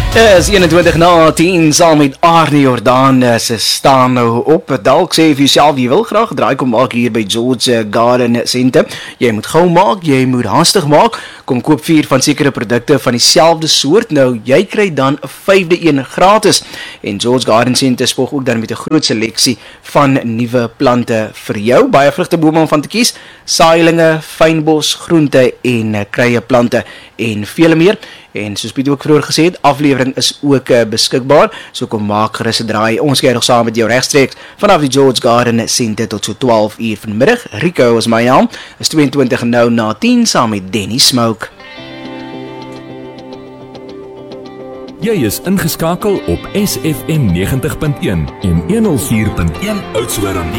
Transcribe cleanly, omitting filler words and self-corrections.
Is 21 na 10 saam met Arnie Jordaan se staan nou op. Dalk sê vir jouself jy wil graag draai kom maak hier by George Garden Centre. Jy moet gou maak, jy moet haastig maak. Kom koop 4 van sekere produkte van dieselfde soort. Nou jy kry dan 'n 5de een gratis. En George Garden Centre spog ook dan met 'n groot seleksie van nuwe plante vir jou. Baie vrugtebome om van te kies. Saailinge, fynbos, groente en kruieplante en vele meer. En soos Piet ook vroeër gesê het, aflewering is ook beskikbaar. So kom maak gerus 'n draai. Ons kyk nog saam met jou regstreeks vanaf die George Garden Centre tot so 12 uur vanmiddag. Rico is my naam. Is 22 nou na 10 saam met Denny Smoke. Jy is ingeskakel op SFM 90.1 en 104.1 Oudtshoorn.